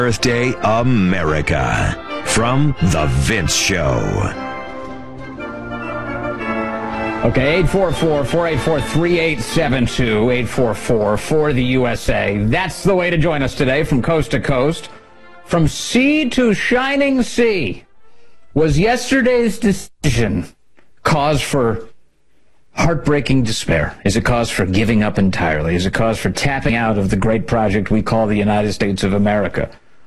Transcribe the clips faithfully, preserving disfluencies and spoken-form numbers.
Birthday America from The Vince Show. Okay, eight four four, four eight four, three eight seven two, eight four four for the U S A. That's the way to join us today from coast to coast. From sea to shining sea. Was yesterday's decision cause for heartbreaking despair? Is it cause for giving up entirely? Is it cause for tapping out of the great project we call the United States of America?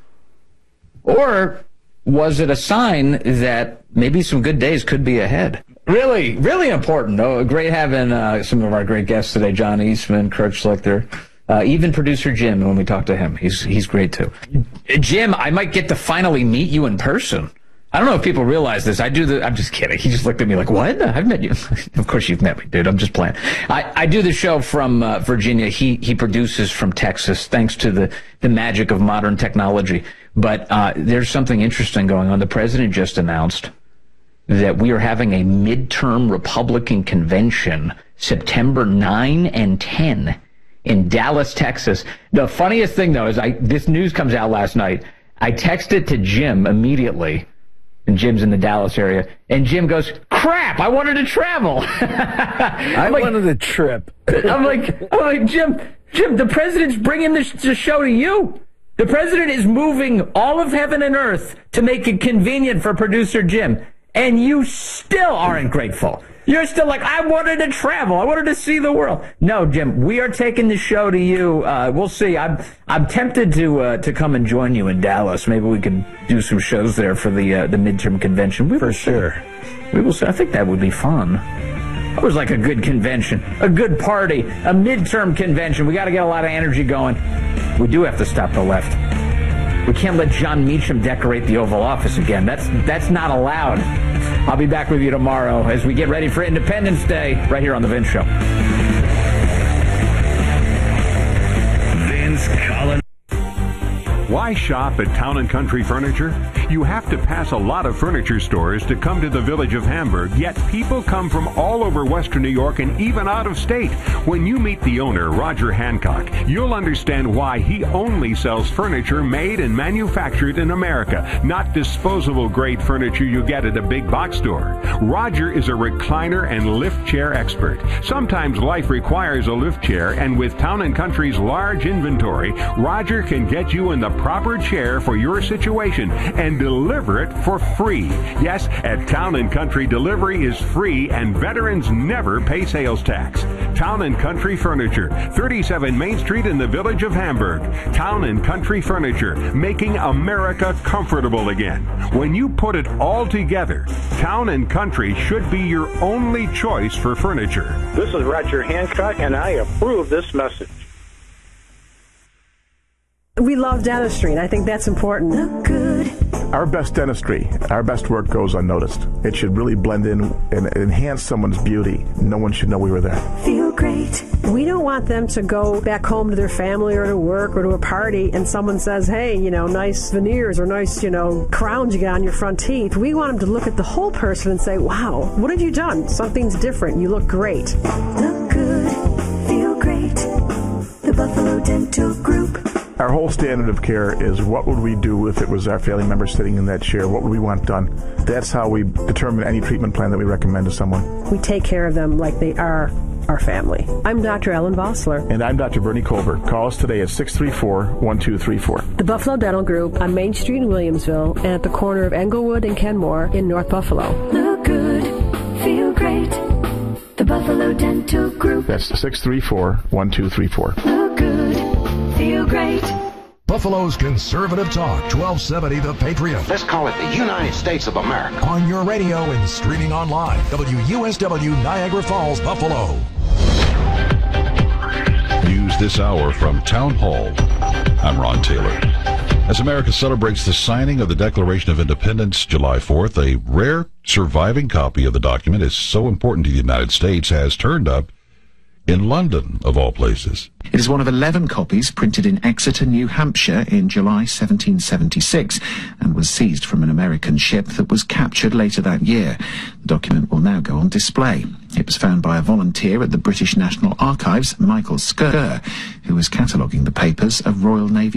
Or was it a sign that maybe some good days could be ahead? Really, really important. Oh, great having uh, some of our great guests today, John Eastman, Kurt Schlichter, uh, even producer Jim, when we talk to him. He's, he's great, too. Jim, I might get to finally meet you in person. I don't know if people realize this. I do the, I'm just kidding. He just looked at me like, what? I've met you. Of course you've met me, dude. I'm just playing. I, I do the show from uh, Virginia. He, he produces from Texas, thanks to the, the magic of modern technology. But uh, there's something interesting going on. The president just announced that we are having a midterm Republican convention September ninth and tenth in Dallas, Texas. The funniest thing, though, is I this news comes out last night. I texted to Jim immediately, and Jim's in the Dallas area, and Jim goes, crap, I wanted to travel. I like, wanted a trip. I'm like, I'm like, Jim, Jim, the president's bringing this, this show to you. The president is moving all of heaven and earth to make it convenient for producer Jim. And you still aren't grateful. You're still like, I wanted to travel. I wanted to see the world. No, Jim, we are taking the show to you. Uh, we'll see. I'm I'm tempted to uh, to come and join you in Dallas. Maybe we can do some shows there for the uh, the midterm convention. We for sure. We will see. I think that would be fun. It was like a good convention, a good party, a midterm convention. We got to get a lot of energy going. We do have to stop the left. We can't let John Meacham decorate the Oval Office again. That's that's not allowed. I'll be back with you tomorrow as we get ready for Independence Day right here on The Vince Show. Vince Collins. Why shop at Town and Country Furniture? You have to pass a lot of furniture stores to come to the village of Hamburg, yet people come from all over Western New York and even out of state. When you meet the owner, Roger Hancock, you'll understand why he only sells furniture made and manufactured in America, not disposable grade furniture you get at a big box store. Roger is a recliner and lift chair expert. Sometimes life requires a lift chair, and with Town and Country's large inventory, Roger can get you in the proper chair for your situation and deliver it for free. Yes, at Town and Country, delivery is free and veterans never pay sales tax. Town and Country Furniture, thirty-seven Main Street in the village of Hamburg. Town and Country Furniture, making America comfortable again. When you put it all together, Town and Country should be your only choice for furniture. This is Roger Hancock, and I approve this message. We love dentistry, and I think that's important. Look good. Our best dentistry, our best work goes unnoticed. It should really blend in and enhance someone's beauty. No one should know we were there. Feel great. We don't want them to go back home to their family or to work or to a party and someone says, hey, you know, nice veneers or nice, you know, crowns you got on your front teeth. We want them to look at the whole person and say, wow, what have you done? Something's different. You look great. Look good. Feel great. The Buffalo Dental Group. Our whole standard of care is what would we do if it was our family member sitting in that chair? What would we want done? That's how we determine any treatment plan that we recommend to someone. We take care of them like they are our family. I'm Doctor Ellen Vossler. And I'm Doctor Bernie Colbert. Call us today at six three four, one two three four. The Buffalo Dental Group on Main Street in Williamsville and at the corner of Englewood and Kenmore in North Buffalo. Look good. Feel great. The Buffalo Dental Group. That's six three four, one two three four. Look good. Feel great. Buffalo's Conservative Talk, twelve seventy The Patriot. Let's call it the United States of America. On your radio and streaming online. W U S W Niagara Falls, Buffalo. News this hour from Town Hall. I'm Ron Taylor. As America celebrates the signing of the Declaration of Independence July fourth, a rare surviving copy of the document is so important to the United States has turned up in London, of all places. It is one of eleven copies printed in Exeter, New Hampshire in July seventeen seventy-six and was seized from an American ship that was captured later that year. The document will now go on display. It was found by a volunteer at the British National Archives, Michael Skur, who was cataloguing the papers of Royal Navy